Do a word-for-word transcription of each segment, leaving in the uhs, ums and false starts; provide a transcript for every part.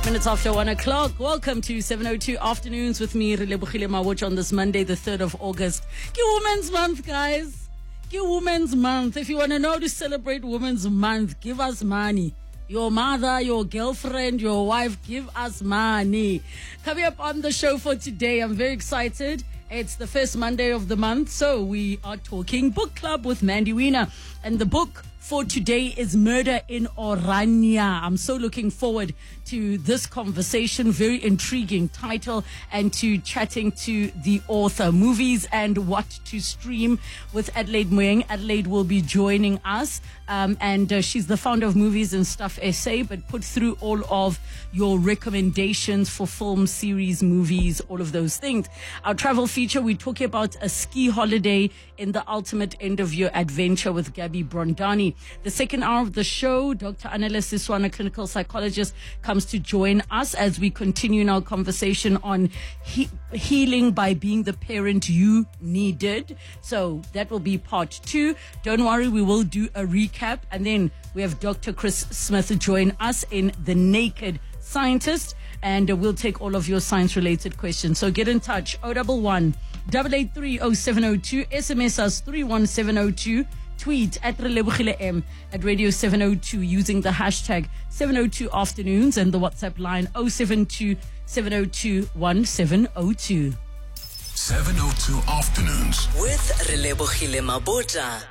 Minutes after one o'clock. Welcome to seven oh two Afternoons with me, Relebogile Mawotch, on this Monday, the third of August. Ki Women's Month, guys. Ki Women's Month. If you want to know to celebrate Women's Month, give us money. Your mother, your girlfriend, your wife, give us money. Coming up on the show for today, I'm very excited. It's the first Monday of the month, so we are talking book club with Mandy Wiener. And the book for today is Murder in Orania. I'm so looking forward to this conversation. Very intriguing title, and to chatting to the author. Movies and what to stream with Adelaide Moeng. Adelaide will be joining us, um, and uh, she's the founder of Movies and Stuff S A, but put through all of your recommendations for film, series, movies, all of those things. Our travel feature, we're talking about a ski holiday in the ultimate end of year adventure with Gabby Brondani. The second hour of the show, Doctor Anela Siswana, clinical psychologist, comes to join us as we continue in our conversation on he- healing by being the parent you needed. So that will be part two. Don't worry, we will do a recap. And then we have Doctor Chris Smith join us in The Naked Scientist, and uh, we'll take all of your science-related questions. So get in touch, oh one one, eight eight three, oh seven oh two, S M S us three one seven oh two, tweet at Relebogile M at Radio seven oh two using the hashtag seven oh two Afternoons, and the WhatsApp line oh seven two, seven oh two, one seven oh two. seven oh two Afternoons with Relebogile Mabota.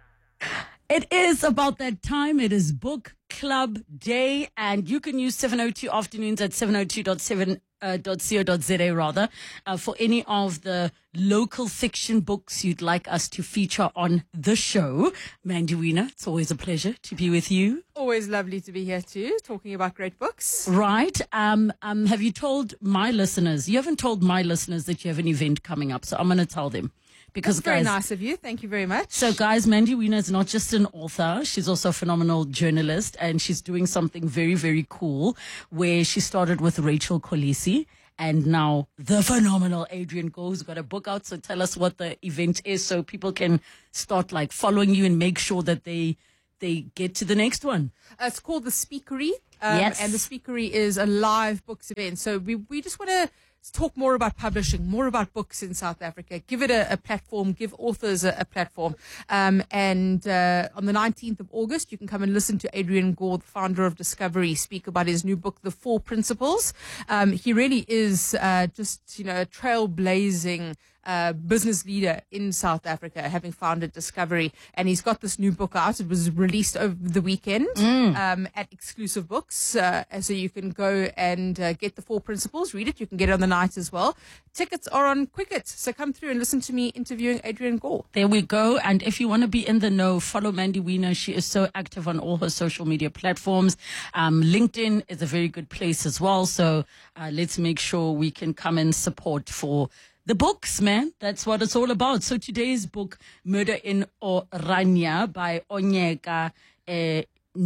It is about that time. It is book club day, and you can use seven oh two Afternoons at seven oh two dot seven uh, dot co dot za rather uh, for any of the local fiction books you'd like us to feature on the show. Mandy Wiener, it's always a pleasure to be with you. Always lovely to be here too, talking about great books. Right. Um, um, have you told my listeners? You haven't told my listeners that you have an event coming up, so I'm going to tell them. Because That's very guys, nice of you. Thank you very much. So guys, Mandy Wiener is not just an author. She's also a phenomenal journalist, and she's doing something very, very cool where she started with Rachel Kolisi, and now the phenomenal Adrian Gore, who's got a book out. So tell us what the event is so people can start like following you and make sure that they they get to the next one. Uh, it's called The Speakery. Um, Yes. And The Speakery is a live books event. So we, we just want to talk more about publishing, more about books in South Africa, give it a, a platform, give authors a, a platform. Um, and uh, on the nineteenth of August, you can come and listen to Adrian Gore, the founder of Discovery, speak about his new book, The Four Principles. Um, he really is uh, just, you know, a trailblazing uh, business leader in South Africa, having founded Discovery. And he's got this new book out. It was released over the weekend mm. um, at Exclusive Books. Uh, so you can go and uh, get The Four Principles, read it. You can get it on the night as well. Tickets are on Quicket. So come through and listen to me interviewing Adrian Gore. There we go. And if you want to be in the know, follow Mandy Wiener. She is so active on all her social media platforms. Um, LinkedIn is a very good place as well. So uh, let's make sure we can come and support for the books, man. That's what it's all about. So today's book, Murder in Orania by Onyeka uh,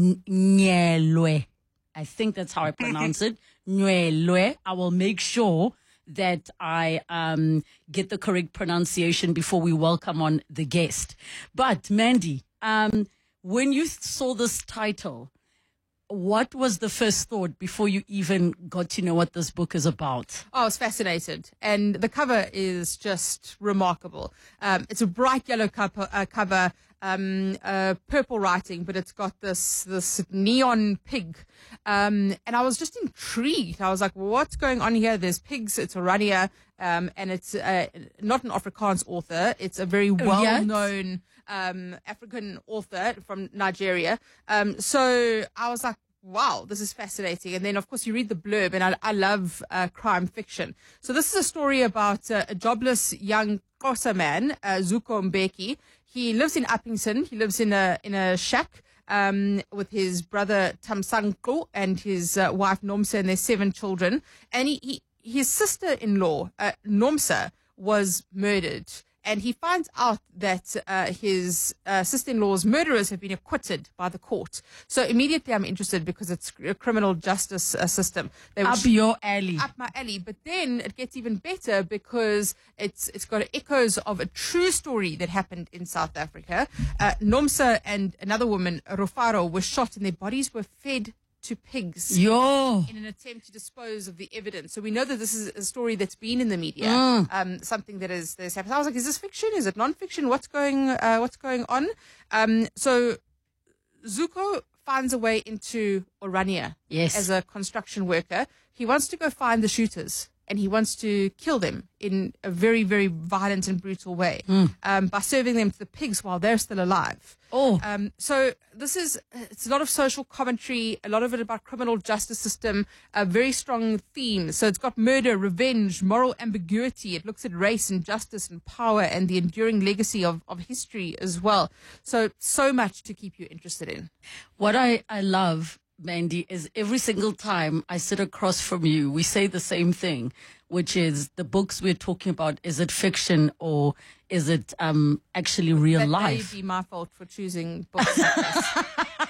Nyelwe. I think that's how I pronounce it. Nyelwe. I will make sure that I um, get the correct pronunciation before we welcome on the guest. But Mandy, um, when you saw this title, what was the first thought before you even got to know what this book is about? Oh, I was fascinated. And the cover is just remarkable. Um, it's a bright yellow cover, uh, cover um, uh, purple writing, but it's got this this neon pig. Um, and I was just intrigued. I was like, what's going on here? There's pigs. It's Orania. Um, and it's uh, not an Afrikaans author. It's a very well-known um, African author from Nigeria. Um, so I was like, wow, this is fascinating. And then, of course, you read the blurb, and I, I love uh, crime fiction. So this is a story about uh, a jobless young Xhosa man, uh, Zuko Mbeki. He lives in Uppington. He lives in a in a shack um, with his brother Tamsanko and his uh, wife Nomsa and their seven children. And he, he his sister-in-law, uh, Nomsa, was murdered. And he finds out that uh, his uh, sister-in-law's murderers have been acquitted by the court. So immediately I'm interested because it's a criminal justice uh, system. They Up your alley. Up my alley. But then it gets even better because it's it's got echoes of a true story that happened in South Africa. Uh, Nomsa and another woman, Rufaro, were shot and their bodies were fed to pigs Yo. in an attempt to dispose of the evidence. So we know that this is a story that's been in the media, Mm. um, something that is that has happened. I was like, is this fiction? Is it non-fiction? What's going uh, What's going on? Um, so Zuko finds a way into Orania Yes. as a construction worker. He wants to go find the shooters, and he wants to kill them in a very, very violent and brutal way um, by serving them to the pigs while they're still alive. Oh. Um, so this is, it's a lot of social commentary, a lot of it about criminal justice system, a very strong theme. So it's got murder, revenge, moral ambiguity. It looks at race and justice and power and the enduring legacy of, of history as well. So, so much to keep you interested in. What I, I love, Mandy, is every single time I sit across from you, we say the same thing, which is the books we're talking about, is it fiction or is it um, actually real That life? may be my fault for choosing books like this.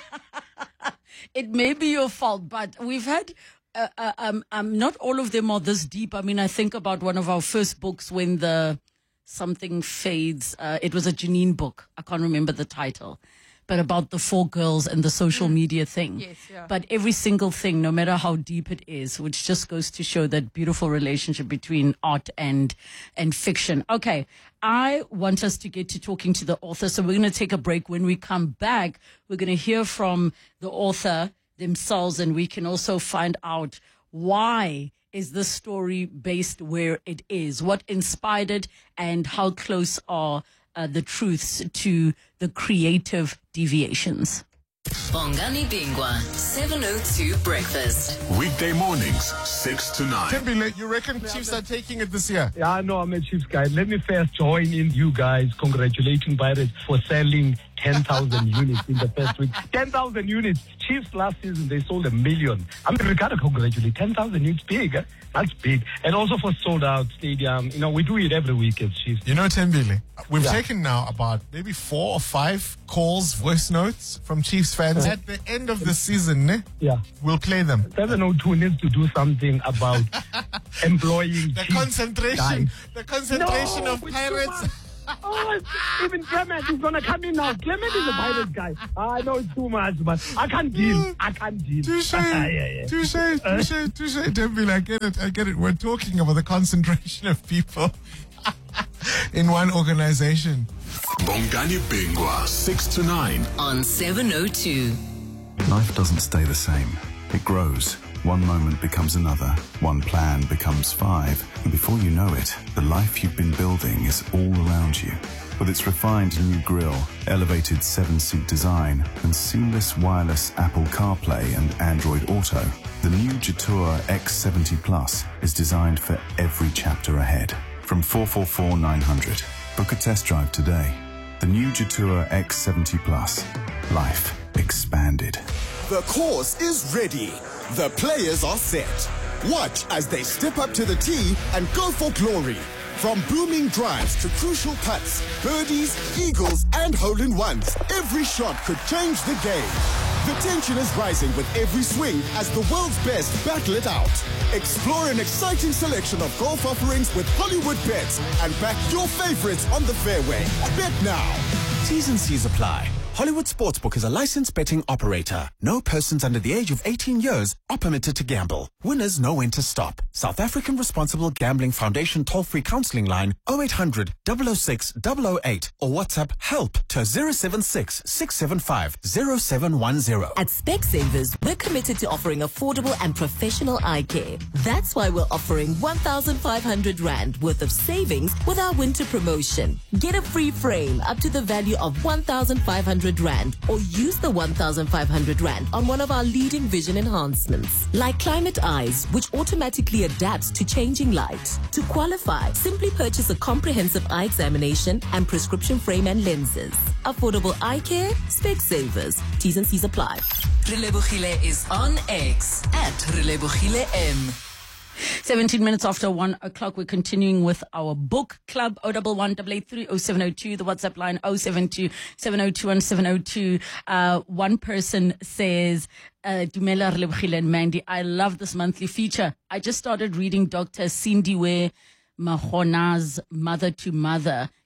It may be your fault, but we've had, uh, uh, um, um, not all of them are this deep. I mean, I think about one of our first books when the something fades. Uh, it was a Janine book. I can't remember the title, but about the four girls and the social media thing. Yes, yeah. But every single thing, no matter how deep it is, which just goes to show that beautiful relationship between art and and fiction. Okay, I want us to get to talking to the author, so we're going to take a break. When we come back, we're going to hear from the author themselves, and we can also find out why is this story based where it is, what inspired it, and how close are uh, the truths to the creative deviations. Bongani Bingwa, seven oh two Breakfast. Weekday mornings, six to nine. Tembile, you reckon Chiefs are taking it this year? Yeah, I know I'm a Chiefs guy. Let me first join in you guys congratulating Pirates for selling ten thousand units in the first week. ten thousand units. Chiefs last season, they sold a million. I mean, we got to congratulate. ten thousand units, big. Eh? That's big. And also for sold out stadium. You know, we do it every week as Chiefs. You know, Tembile, we've Yeah. taken now about maybe four or five calls, voice notes from Chiefs fans. At the end of the season, ne, Yeah. we'll play them. seven oh two needs to do something about employing The Chiefs concentration, guys. the concentration No, of it's too Pirates. much. Oh, even Clement is going to come in now. Clement is a Pirates guy. I know it's too much, but I can't deal. I can't deal. Touche, yeah, yeah. touche, touche, touche, Tembile, I get it, I get it. We're talking about the concentration of people in one organization. Bongani Bingwa, six to nine. On seven oh two. Life doesn't stay the same. It grows. One moment becomes another. One plan becomes five. And before you know it, the life you've been building is all around you. With its refined new grille, elevated seven-seat design, and seamless wireless Apple CarPlay and Android Auto, the new Jetour X seventy Plus is designed for every chapter ahead. From four four four nine hundred. Book a test drive today. The new Jetour X seventy Plus. Life expanded. The course is ready. The players are set. Watch as they step up to the tee and go for glory. From booming drives to crucial putts, birdies, eagles, and hole-in-ones, every shot could change the game. The tension is rising with every swing as the world's best battle it out. Explore an exciting selection of golf offerings with Hollywood Bets and back your favorites on the fairway. Bet now. T's and C's apply. Hollywood Sportsbook is a licensed betting operator. No persons under the age of eighteen years are permitted to gamble. Winners know when to stop. South African Responsible Gambling Foundation toll-free counseling line oh eight hundred, double oh six, double oh eight or WhatsApp HELP to zero seven six, six seven five, zero seven one zero. At Specsavers, we're committed to offering affordable and professional eye care. That's why we're offering one thousand five hundred rand worth of savings with our winter promotion. Get a free frame up to the value of one thousand five hundred rand or use the one thousand five hundred rand on one of our leading vision enhancements like Climate Eyes, which automatically adapts to changing light. To qualify, simply purchase a comprehensive eye examination and prescription frame and lenses. Affordable eye care, Specsavers. T's and C's apply. Relebogile is on X at Relebogile M. seventeen minutes after one o'clock, we're continuing with our book club. oh one one, eight eight three, oh seven oh two, the WhatsApp line oh seven two, seven oh two, one seven oh two. Uh, one person says, uh, Dumela Relebogile and Mandy, I love this monthly feature. I just started reading Doctor Cindy Ware Mahona's Mother to Mother.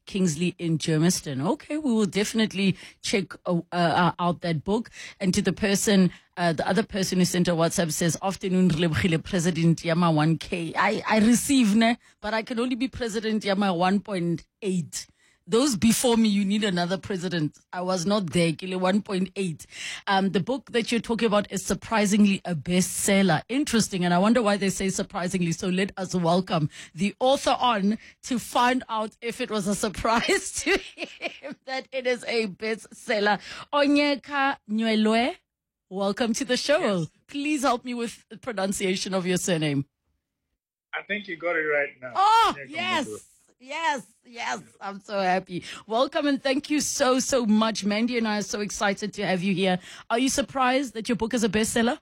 Kingsley in Germiston. Okay, we will definitely check uh, uh, out that book. And to the person, uh, the other person who sent a WhatsApp says, afternoon, Relebohile, President Yama one K. I, I receive, ne, but I can only be President Yama one point eight. Those before me, you need another president. I was not there, Kile one point eight. Um, the book that you're talking about is surprisingly a bestseller. Interesting, and I wonder why they say surprisingly. So let us welcome the author on to find out if it was a surprise to him that it is a bestseller. Onyeka Nyelwe, welcome to the show. Yes. Please help me with the pronunciation of your surname. I think you got it right now. Oh, yes. Yes, yes, I'm so happy. Welcome and thank you so, so much. Mandy and I are so excited to have you here. Are you surprised that your book is a bestseller?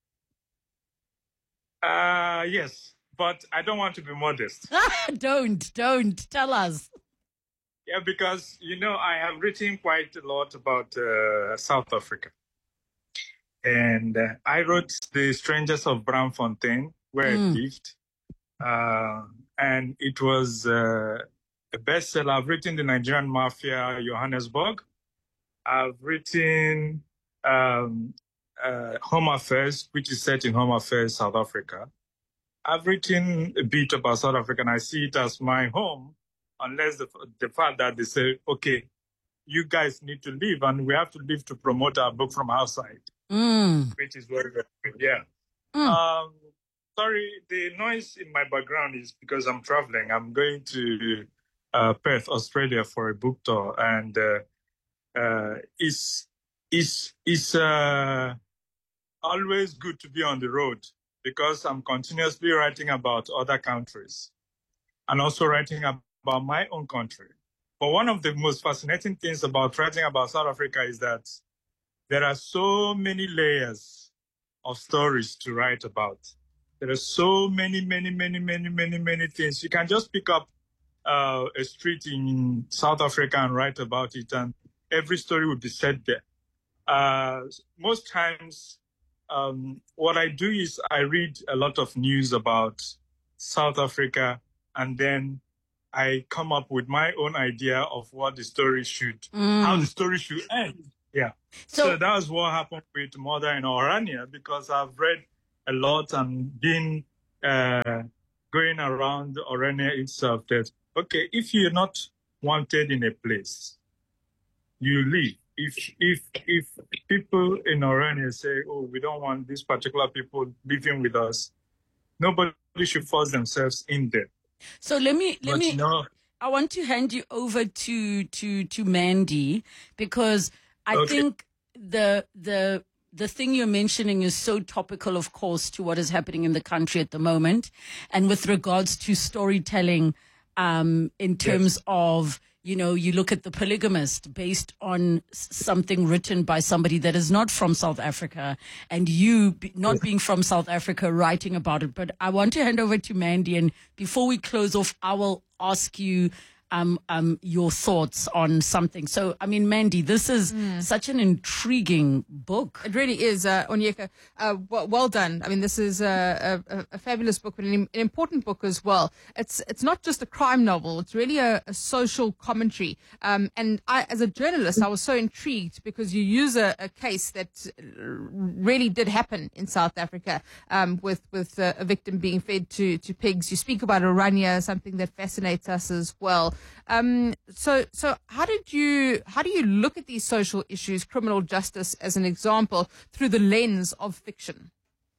Uh, yes, but I don't want to be modest. don't, don't. Tell us. Yeah, because, you know, I have written quite a lot about uh, South Africa. And uh, I wrote The Strangers of Braamfontein, where mm. I lived. Uh, and it was uh, a bestseller. I've written The Nigerian Mafia, Johannesburg. I've written um, uh, Home Affairs, which is set in Home Affairs, South Africa. I've written a bit about South Africa, and I see it as my home, unless the, the fact that they say, okay, you guys need to leave, and we have to leave to promote our book from outside, mm. which is very, very good. Yeah. Mm. Um, Sorry, the noise in my background is because I'm traveling. I'm going to uh, Perth, Australia for a book tour. And uh, uh, it's, it's, it's uh, always good to be on the road because I'm continuously writing about other countries and also writing about my own country. But one of the most fascinating things about writing about South Africa is that there are so many layers of stories to write about. There are so many, many, many, many, many, many things. You can just pick up uh, a street in South Africa and write about it, and every story will be set there. Uh, most times, um, what I do is I read a lot of news about South Africa, and then I come up with my own idea of what the story should, mm. how the story should end. Yeah. So, so that's what happened with Mother in Orania, because I've read a lot and been uh, going around Orania itself that, okay, if you're not wanted in a place, you leave. If if if people in Orania say, oh, we don't want these particular people living with us, nobody should force themselves in there. So let me, let but, me, you know, I want to hand you over to, to, to Mandy, because I okay. think the, the, The thing you're mentioning is so topical, of course, to what is happening in the country at the moment. And with regards to storytelling, um, in terms yes. of, you know, you look at The Polygamist based on something written by somebody that is not from South Africa, and you be, not being from South Africa writing about it. But I want to hand over to Mandy. And before we close off, I will ask you Um, um, your thoughts on something. So, I mean, Mandy, this is mm. such an intriguing book. It really is, uh, Onyeka. Uh, well, well done. I mean, this is a, a, a fabulous book, but an, an important book as well. It's it's not just a crime novel. It's really a, a social commentary. Um, and I, as a journalist, I was so intrigued because you use a, a case that really did happen in South Africa, um, with with uh, a victim being fed to to pigs. You speak about Orania, something that fascinates us as well. Um, so, so how did you, how do you look at these social issues, criminal justice as an example, through the lens of fiction?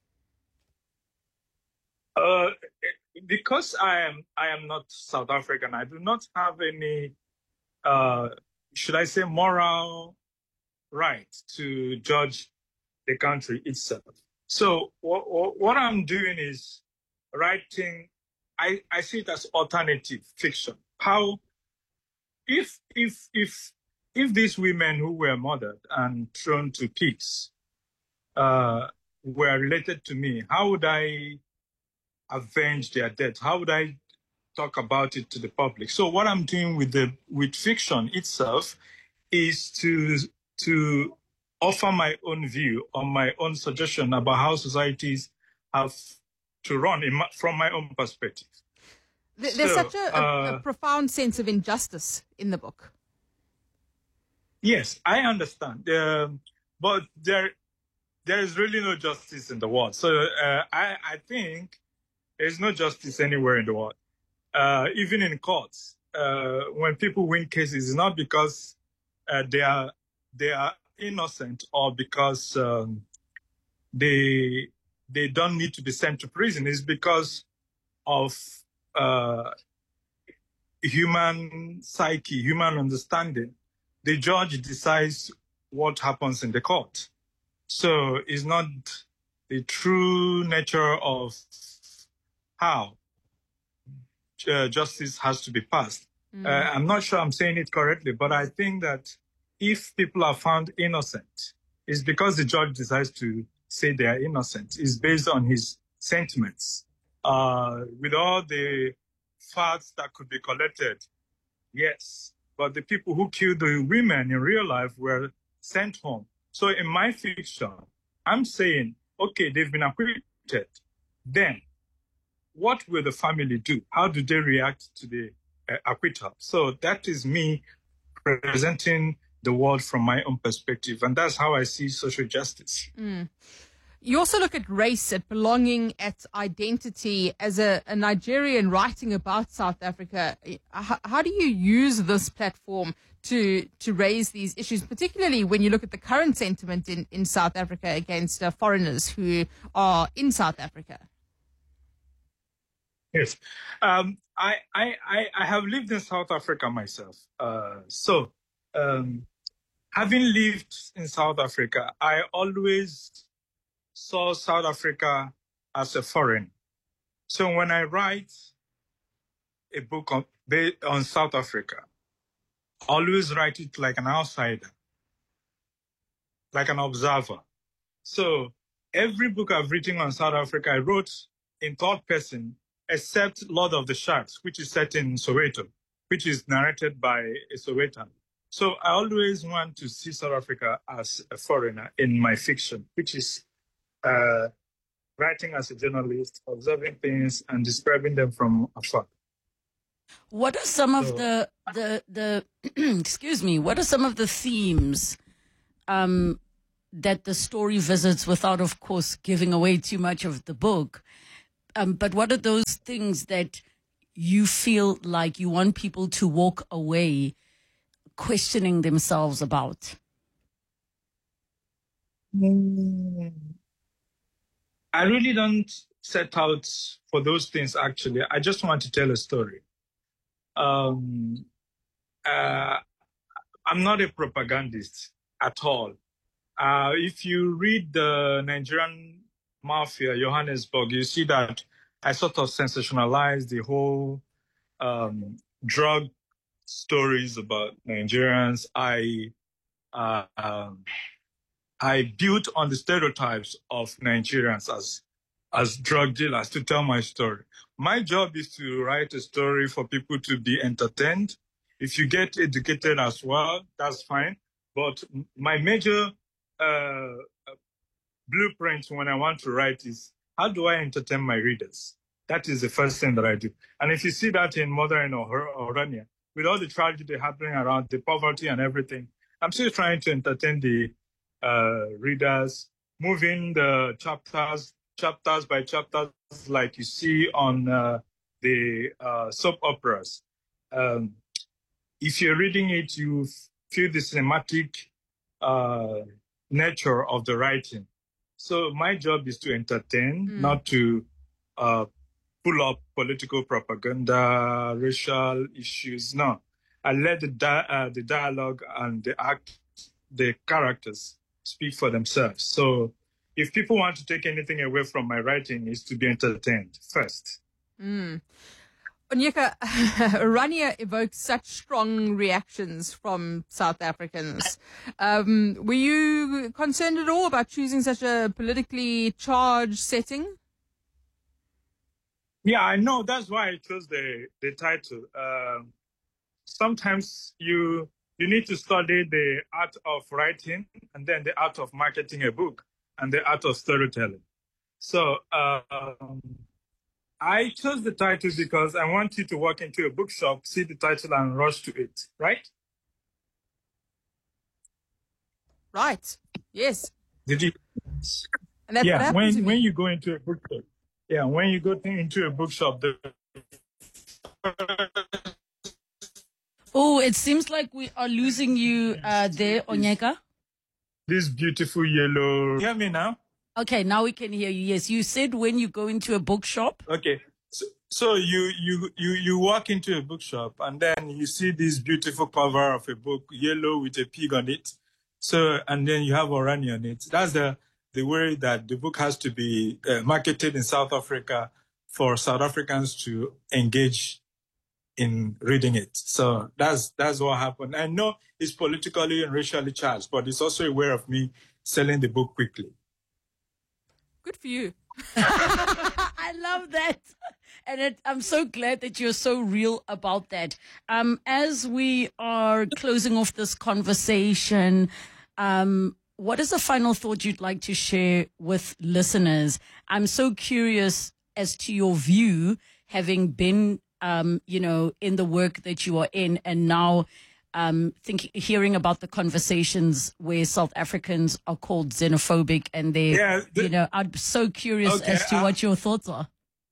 Uh, because I am, I am not South African, I do not have any, uh, should I say, moral right to judge the country itself. So what, what I'm doing is writing, I, I see it as alternative fiction. How, if, if, if, if these women who were murdered and thrown to pigs uh, were related to me, how would I avenge their death? How would I talk about it to the public? So what I'm doing with the with fiction itself is to to offer my own view or my own suggestion about how societies have to run in my, from my own perspective. Th- There's So, such a, a, uh, a profound sense of injustice in the book. Yes, I understand. Um, but there, there is really no justice in the world. So uh, I, I think there's no justice anywhere in the world. Uh, even in courts, uh, when people win cases, it's not because uh, they are they are innocent or because um, they they don't need to be sent to prison. It's because of uh, human psyche, human understanding. The judge decides what happens in the court. So it's not the true nature of how uh, justice has to be passed. Mm. Uh, I'm not sure I'm saying it correctly, but I think that if people are found innocent, it's because the judge decides to say they are innocent. It's based on his sentiments. Uh, with all the facts that could be collected, yes. But the people who killed the women in real life were sent home. So in my fiction, I'm saying, okay, they've been acquitted. Then what will the family do? How do they react to the uh, acquittal? So that is me presenting the world from my own perspective. And that's how I see social justice. Mm. You also look at race, at belonging, at identity. As a, a Nigerian writing about South Africa, how, how do you use this platform to to raise these issues, particularly when you look at the current sentiment in, in South Africa against uh, foreigners who are in South Africa? Yes. Um, I, I, I, I have lived in South Africa myself. Uh, so um, having lived in South Africa, I always saw South Africa as a foreign. So when I write a book on, on South Africa, I always write it like an outsider, like an observer. So every book I've written on South Africa, I wrote in third person, except Lord of the Sharks, which is set in Soweto, which is narrated by a Sowetan. So I always want to see South Africa as a foreigner in my fiction, which is uh, writing as a journalist, observing things and describing them from afar. What are some of So- the the the excuse me? What are some of the themes um, that the story visits, without, of course, giving away too much of the book? Um, but what are those things that you feel like you want people to walk away questioning themselves about? I really don't set out for those things, actually. I just want to tell a story. Um, uh, I'm not a propagandist at all. Uh, if you read the Nigerian Mafia, Johannesburg, you see that I sort of sensationalized the whole um, drug stories about Nigerians. I uh, um, I built on the stereotypes of Nigerians as as drug dealers to tell my story. My job is to write a story for people to be entertained. If you get educated as well, that's fine. But my major uh, blueprint when I want to write is, how do I entertain my readers? That is the first thing that I do. And if you see that in Mother and Orania, with all the tragedy happening around, the poverty and everything, I'm still trying to entertain the uh, readers, moving the chapters, chapters by chapters, like you see on uh, the uh, soap operas. Um, if you're reading it, you feel the cinematic uh, nature of the writing. So my job is to entertain, Mm. not to uh, pull up political propaganda, racial issues. No, I let the di- uh, the dialogue and the act, the characters speak for themselves. So if people want to take anything away from my writing, is to be entertained first. Mm. Onyeka, Rania evokes such strong reactions from South Africans. Um, were you concerned at all about choosing such a politically charged setting? Yeah, I know. That's why I chose the the title. Um, sometimes you you need to study the art of writing and then the art of marketing a book and the art of storytelling. So um, I chose the title because I want you to walk into a bookshop, see the title, and rush to it, right? Right. Yes. Did you? And that's what Yeah, happened when to me. when you go into a bookshop, yeah, when you go to- into a bookshop, the Oh, it seems like we are losing you uh, there, Onyeka. this beautiful yellow. You hear me now? Okay, now we can hear you. Yes, you said when you go into a bookshop. Okay. So, so you, you, you, you walk into a bookshop and then you see this beautiful cover of a book, yellow with a pig on it. So, and then you have Orania on it. That's the, the way that the book has to be uh, marketed in South Africa for South Africans to engage in reading it. So that's, that's what happened. I know it's politically and racially charged, but it's also a way of me selling the book quickly. Good for you. I love that. And it, I'm so glad that you're so real about that. Um, as we are closing off this conversation, um, what is the final thought you'd like to share with listeners? I'm so curious as to your view, having been, um, you know, in the work that you are in, and now um, thinking, hearing about the conversations where South Africans are called xenophobic, and they, Yeah, the- you know, I'm so curious Okay, as to uh, what your thoughts are.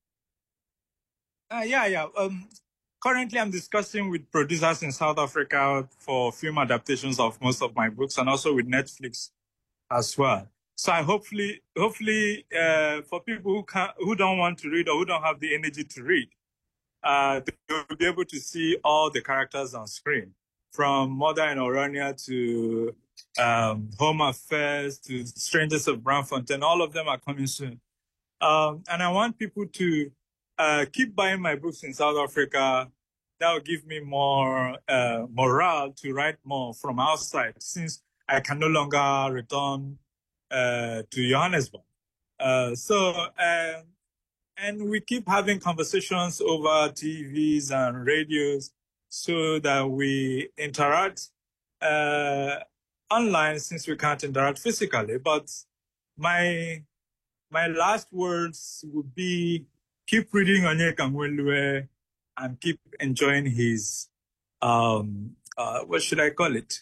Uh, yeah, yeah. Um, currently, I'm discussing with producers in South Africa for film adaptations of most of my books, and also with Netflix as well. So I hopefully, hopefully, uh, for people who can who don't want to read or who don't have the energy to read, uh, they'll be able to see all the characters on screen, from Mother and Orania to um, Home Affairs to Strangers of Braamfontein. All of them are coming soon. Um, and I want people to uh, keep buying my books in South Africa. That will give me more uh, morale to write more from outside, since I can no longer return uh, to Johannesburg. Uh, so, uh, and we keep having conversations over T Vs and radios so that we interact uh, online, since we can't interact physically. But my my last words would be, keep reading Onyeka Nwelue and keep enjoying his, um, uh, what should I call it?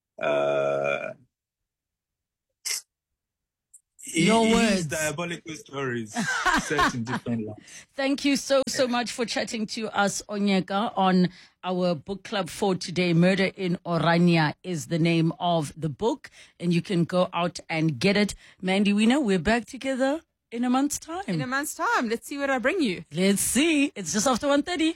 Uh, Your his words. diabolical stories set in different lives. Thank you so, so much for chatting to us, Onyeka, on our book club for today. Murder in Orania is the name of the book, and you can go out and get it. Mandy Wiener, we're back together in a month's time. In a month's time. Let's see what I bring you. Let's see. It's just after one thirty.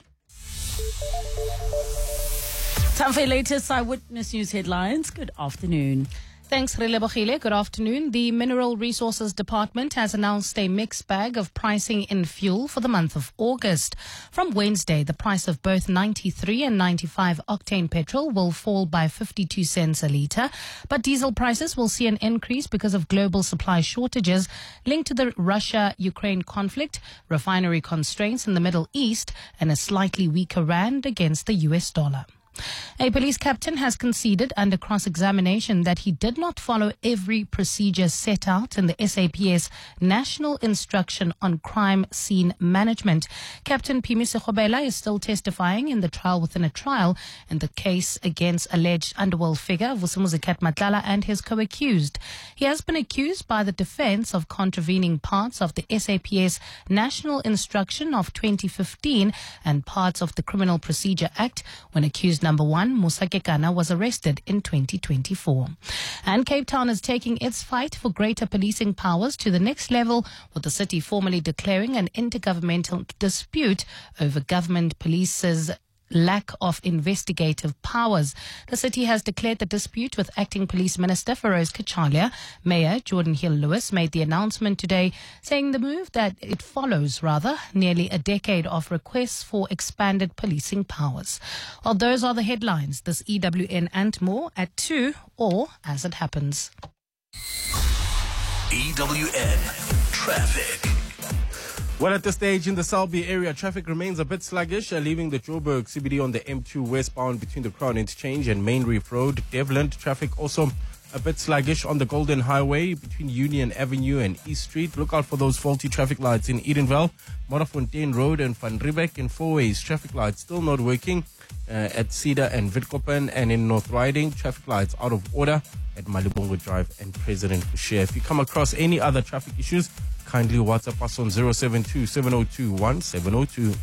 Time for your latest Eyewitness News headlines. Good afternoon. Thanks, Relebohile. Good afternoon. The Mineral Resources Department has announced a mixed bag of pricing in fuel for the month of August. From Wednesday, the price of both ninety-three and ninety-five octane petrol will fall by fifty-two cents a litre, but diesel prices will see an increase because of global supply shortages linked to the Russia-Ukraine conflict, refinery constraints in the Middle East, and a slightly weaker rand against the U S dollar. A police captain has conceded under cross-examination that he did not follow every procedure set out in the S A P S National Instruction on Crime Scene Management. Captain Phimiso Kgobela is still testifying in the trial within a trial in the case against alleged underworld figure Vusumuzi Matlala and his co-accused. He has been accused by the defense of contravening parts of the S A P S National Instruction of twenty fifteen and parts of the Criminal Procedure Act when accused number one, Musa Kekana, was arrested in twenty twenty-four. And Cape Town is taking its fight for greater policing powers to the next level, with the city formally declaring an intergovernmental dispute over government police's lack of investigative powers. The city has declared the dispute with Acting Police Minister Feroz Kachalia. Mayor Jordan Hill-Lewis made the announcement today, saying the move that it follows, rather, nearly a decade of requests for expanded policing powers. Well, those are the headlines. This E W N and more at two, or as it happens. E W N Traffic. Well, at this stage in the Selby area, traffic remains a bit sluggish, uh, leaving the Joburg C B D on the M two westbound between the Crown Interchange and Main Reef Road. Devland traffic also a bit sluggish on the Golden Highway between Union Avenue and East Street. Look out for those faulty traffic lights in Edenville, Modderfontein Road and Van Riebeck in four ways. Traffic lights still not working uh, at Cedar and Witkoppen, and in North Riding, traffic lights out of order at Malibongo Drive and President Bashir. If you come across any other traffic issues, kindly WhatsApp us on zero seven two, seven zero two, one seven zero two.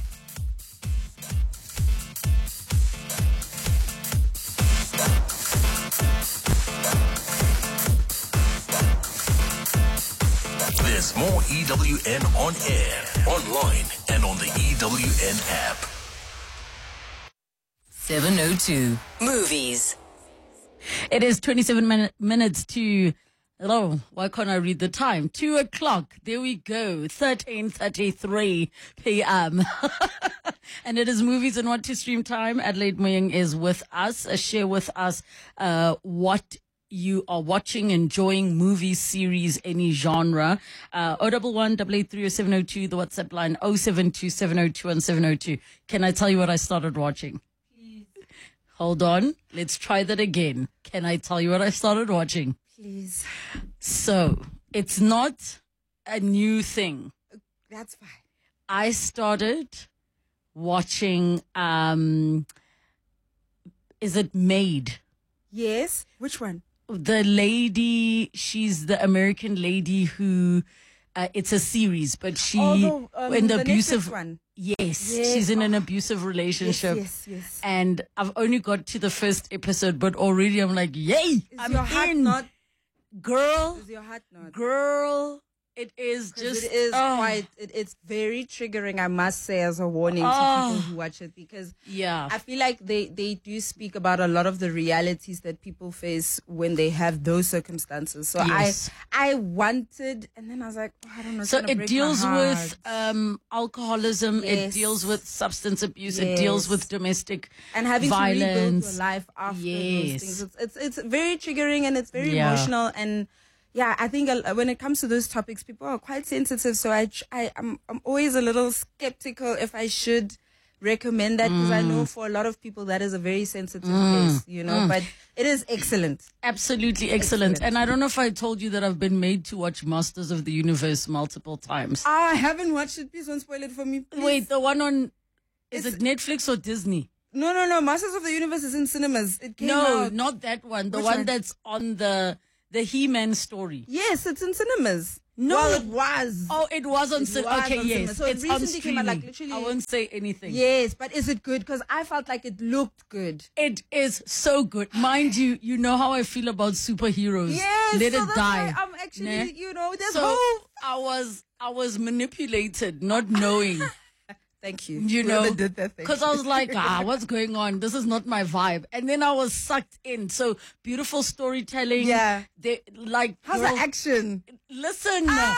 There's more E W N on air, online, and on the E W N app. seven oh two Movies. It is twenty-seven min- minutes to, hello, why can't I read the time? Two o'clock. There we go. thirteen thirty-three p.m. And it is Movies and What to Stream time. Adelaide Moyeng is with us. Uh, share with us uh, what you are watching, enjoying, movie, series, any genre. Uh, oh one one, eight eight three, oh seven oh two, the WhatsApp line oh seven two, seven oh two, one seven oh two. Can I tell you what I started watching? Please. Hold on. Let's try that again. Can I tell you what I started watching? Please. So, it's not a new thing. That's fine. I started watching, um, is it Maid? Yes. Which one? The lady, she's the American lady who, uh, it's a series, but she, oh, the, um, in the, the abusive, one. Yes, yes, she's in oh. an abusive relationship. Yes, yes, yes. And I've only got to the first episode, but already I'm like, yay, Is I'm your heart in. not, girl, is your heart not? girl, it is just, it is oh. quite, it, it's very triggering, I must say, as a warning Oh. to people who watch it, because yeah, I feel like they, they do speak about a lot of the realities that people face when they have those circumstances. So Yes. I I wanted, and then I was like, oh, I don't know. it's So gonna it break deals my with heart. um, alcoholism. It Yes. deals with substance abuse. It deals Yes. with domestic and having violence. to rebuild your life after Yes. those things. It's, it's it's very triggering and it's very Yeah. emotional. And yeah, I think uh, when it comes to those topics, people are quite sensitive. So I, tr- I I'm I'm always a little skeptical if I should recommend that, because I know for a lot of people that is a very sensitive Mm. place, you know. Mm. But it is excellent. Absolutely excellent. And I don't know if I told you that I've been made to watch Masters of the Universe multiple times. I haven't watched it. Please don't spoil it for me. Please. Wait, the one on, is It's- it Netflix or Disney? No, no, no. Masters of the Universe is in cinemas. It came No, out. not that one. The Which one, one? that's on the the He-Man story. Yes, it's in cinemas. No. Well, it was. Oh, it was on It cinema. was Okay, on yes. cinema. So it it's on recently came out, streaming. like, literally- I won't say anything. Yes, but is it good? Because I felt like it looked good. It is so good. Mind you, you know how I feel about superheroes. Yes, Let so it that's die. why I'm actually, Ne? you know, there's So hope. I was I was manipulated, not knowing. Thank you. You know, Whoever did that, thank because you. I was like, ah, what's going on? This is not my vibe. And then I was sucked in. So beautiful storytelling. Yeah. They like How's girl- the action? Listen. Ah!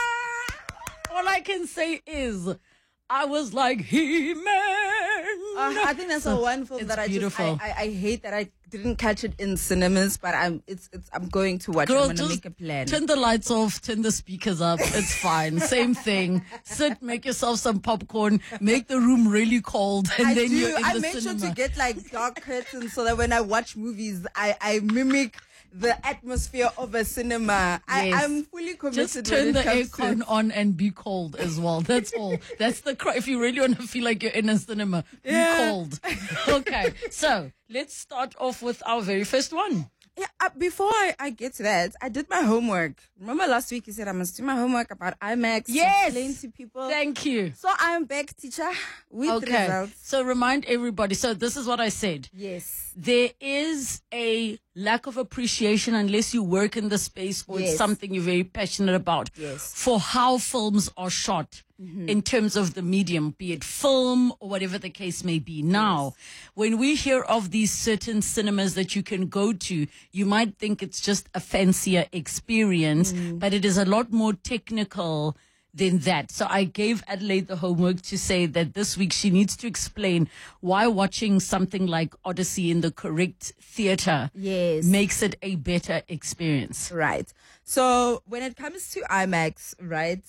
All I can say is I was like, He-Man. Uh, I think that's a one film It's that I beautiful. just I, I, I hate that I didn't catch it in cinemas, but I'm it's it's I'm going to watch. Girl, it. I'm gonna just make a plan. turn the lights off, turn the speakers up. It's fine. Same thing. Sit, make yourself some popcorn, make the room really cold, and I then do. you're in I the make cinema. sure to get like dark curtains so that when I watch movies, I I mimic the atmosphere of a cinema. I, Yes. I'm fully committed. Just when turn it the comes to aircon it. on and be cold as well. That's all. That's the cry. If you really want to feel like you're in a cinema, be Yeah. cold. Okay, so let's start off with our very first one. Yeah, uh, before I, I get to that, I did my homework. Remember last week you said I must do my homework about IMAX. Yes. Explain to people. Thank you. So I am back, teacher, with Okay, results. so remind everybody. So this is what I said. Yes. There is a lack of appreciation unless you work in the space or it's Yes. something you're very passionate about Yes. for how films are shot in terms of the medium, be it film or whatever the case may be. Now, when we hear of these certain cinemas that you can go to, you might think it's just a fancier experience, but it is a lot more technical than that. So I gave Adelaide the homework to say that this week she needs to explain why watching something like Odyssey in the correct theater Yes. makes it a better experience. Right. So when it comes to IMAX, right,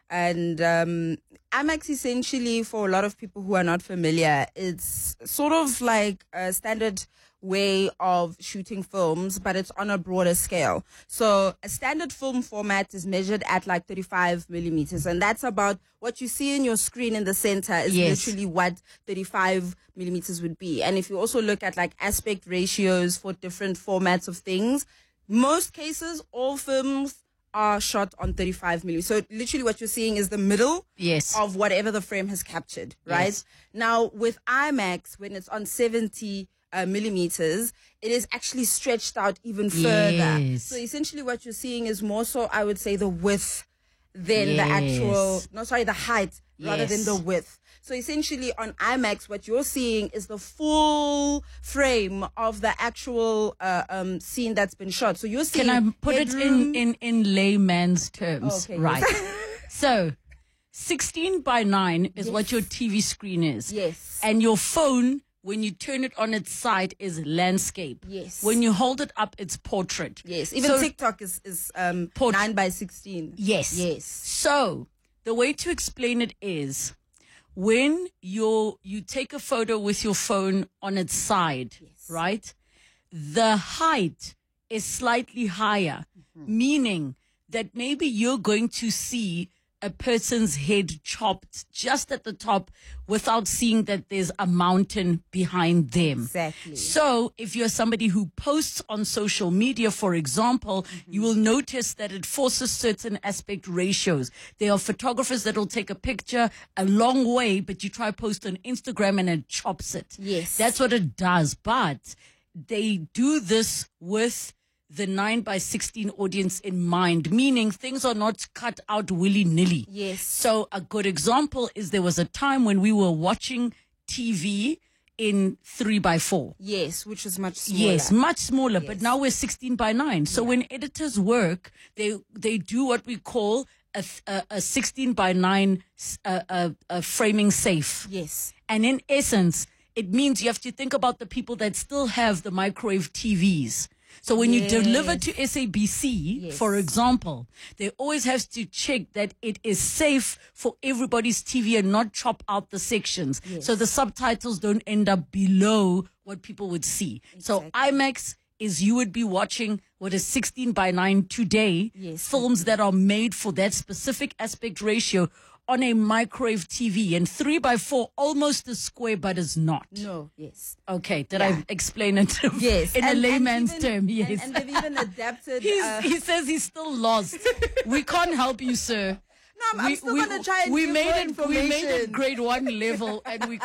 And um, IMAX essentially, for a lot of people who are not familiar, it's sort of like a standard way of shooting films, but it's on a broader scale. So a standard film format is measured at like thirty-five millimeters, and that's about what you see in your screen in the center is Yes. literally what thirty-five millimeters would be. And if you also look at like aspect ratios for different formats of things, most cases, all films are shot on thirty-five millimeters. So literally what you're seeing is the middle Yes. of whatever the frame has captured, right? Yes. Now with IMAX, when it's on seventy uh, millimeters, it is actually stretched out even further. Yes. So essentially what you're seeing is more so, I would say, the width than the Yes. actual, no, sorry, the height rather than Yes. the width. So essentially on IMAX, what you're seeing is the full frame of the actual uh, um, scene that's been shot. So you're seeing. Can I put it headroom- in, in, in layman's terms? Okay, right. yes. So, sixteen by nine is what your T V screen is. Yes. And your phone, when you turn it on its side, is landscape. Yes. When you hold it up, it's portrait. Yes. Even So- TikTok is, is um, nine by sixteen. Yes. Yes. So the way to explain it is when you you take a photo with your phone on its side, right? The height is slightly higher, meaning that maybe you're going to see a person's head chopped just at the top without seeing that there's a mountain behind them. Exactly. So if you're somebody who posts on social media, for example, you will notice that it forces certain aspect ratios. There are photographers that will take a picture a long way, but you try post on Instagram and it chops it. Yes. That's what it does. But they do this with the nine by sixteen audience in mind, meaning things are not cut out willy-nilly. Yes. So a good example is there was a time when we were watching T V in three by four. Yes, which is much smaller. Yes, much smaller, but now we're sixteen by nine. So when editors work, they they do what we call a, a, a sixteen by nine uh, uh, uh, framing safe. Yes. And in essence, it means you have to think about the people that still have the microwave T Vs. So when Yes. you deliver to S A B C, for example, they always have to check that it is safe for everybody's T V and not chop out the sections. Yes. So the subtitles don't end up below what people would see. So IMAX is you would be watching what is sixteen by nine today, Yes. films that are made for that specific aspect ratio on a microwave T V, and three by four almost a square, but is not. No, yes. Okay, did Yeah. I explain it Yes. in a and- and layman's even- term? Yes. And, and they've even adapted. He's, uh, he says he's still lost. We can't help you, sir. No, I'm, I'm still going to try and we give made more it. We made information. it grade one level, and we